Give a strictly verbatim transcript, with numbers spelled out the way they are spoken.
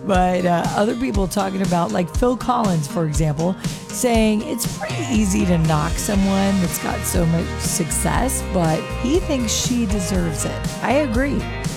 But uh, other people talking about, like Phil Collins, for example, saying it's pretty easy to knock someone that's got so much success, but he thinks she deserves it. I agree.